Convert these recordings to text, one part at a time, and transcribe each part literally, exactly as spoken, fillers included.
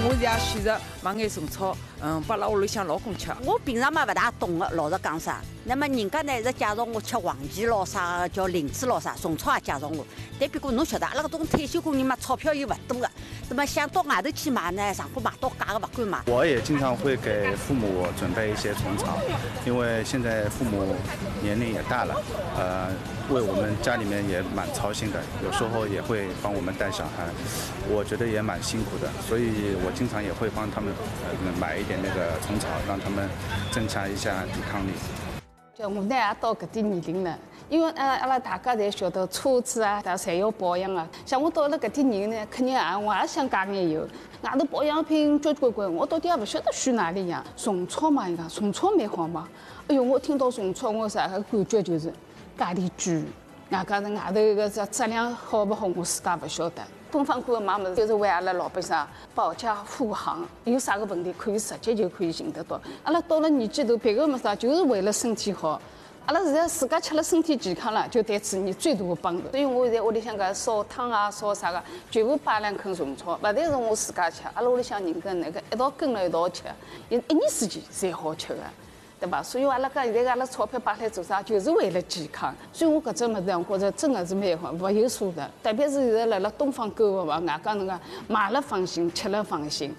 我现在选择买眼虫草，嗯，拨辣屋里向老公吃。 我平常嘛勿大懂个，老实讲啥。那么人家呢是介绍我吃黄芪咯啥，叫灵芝咯啥，虫草也介绍我。但不过侬晓得，阿拉搿种退休工人嘛，钞票又勿多个，那么想到外头去买呢，上货买到假个勿敢买。 我也经常会给父母准备一些虫草，因为现在父母年龄也大了，呃，为我们家里面也蛮操心的，有时候也会帮我们带小孩，我觉得也蛮辛苦的，所以我经常也会帮他们呃买一点那个虫草，让他们增强一下抵抗力。 就我呢也到搿点年龄了，因为呃阿拉大家侪晓得车子啊，侪要保养啊。像我到了搿点年龄呢，肯定也我也想加眼油。外头保养品交交关关，我到底也勿晓得选哪里样。虫草嘛，伊讲虫草蛮好嘛。哎哟，我听到虫草，我啥个感觉就是价钿贵，外加是外头搿只质量好勿好，我自家勿晓得。东方哥买物事就是为阿拉老百姓保驾护航，有啥个问题可以直接就可以寻得到。阿拉到了年纪头，别个么啥，就是为了身体好。阿拉现在自家吃了身体健康了，就对自然最大的帮助。所以我现在屋里向搿烧汤啊、烧啥个，全部摆两根虫草，勿但是我自家吃，阿拉屋里向人跟那个一道跟了一道吃，一一年四季侪好吃个。对吧？所以阿拉讲现在阿拉钞票摆来做啥，就是为了健康。所以我搿只物事，我觉着真的是蛮好，物有所值。特别是现在辣辣东方购物嘛，外加侬讲买了放心，吃了放心。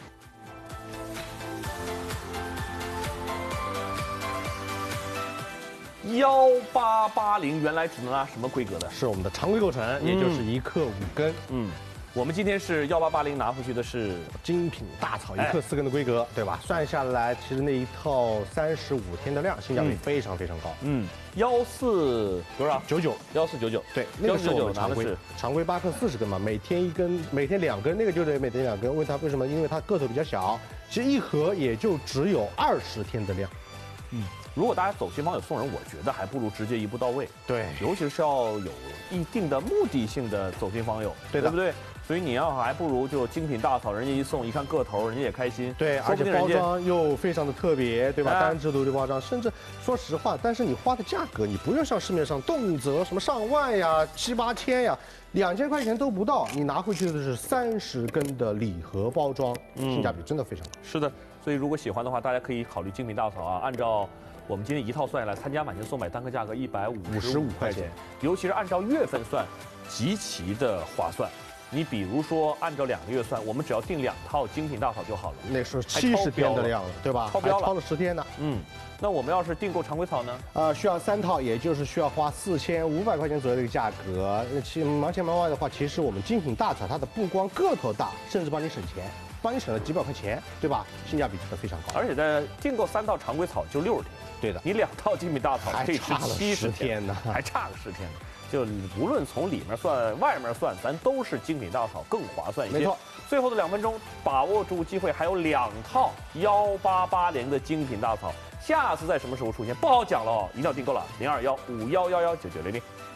幺八八零原来只能拿什么规格的？ 是我们的常规构成，也就是一克五根。 嗯。我们今天是幺八八零拿回去的是精品大草一克四根的规格，哎、对吧？算下来，其实那一套三十五天的量，性价比非常非常高。 嗯，幺四多少？ 九九， 幺四九九。 对，那个是我们常规常规八克四十根嘛，每天一根，每天两根，那个就得每天两根。为它为什么？因为它个头比较小，其实一盒也就只有二十天的量。 嗯。如果大家走亲访友送人，我觉得还不如直接一步到位。 对， 尤其是要有一定的目的性的走亲访友， 对, 对不对？所以你要还不如就精品大草，人家一送，一看个头，人家也开心。 对，而且包装又非常的特别，对吧？哎、单制度的包装，甚至说实话，但是你花的价格，你不用像市面上动辄什么上万呀、七八千呀，两千块钱都不到，你拿回去的是三十根的礼盒包装，性价比真的非常高。 嗯、是的，所以如果喜欢的话，大家可以考虑精品大草啊，按照。我们今天一套算下来，参加满千送买单个价格一百五十五块钱，尤其是按照月份算，极其的划算。你比如说按照两个月算，我们只要订两套精品大草就好了， 那是七十天的量了，对吧？ 超标了， 超了十天呢。 嗯，那我们要是订购常规草呢？ 呃，需要三套，也就是需要花四千五百块钱左右的一个价格。那其忙前忙外的话，其实我们精品大草它的不光个头大，甚至帮你省钱。帮你省了几百块钱，对吧？性价比真的非常高。 而且在订购三套常规草就六十天， 对的。 你两套精品大草可以吃七十天呢， 还差了十天呢。就无论从里面算、外面算，咱都是精品大草更划算一些。 没错。 最后的两分钟，把握住机会，还有两套幺八八零的精品大草，下次在什么时候出现不好讲了哦，一定要订购了，零二幺五幺幺幺九九零零。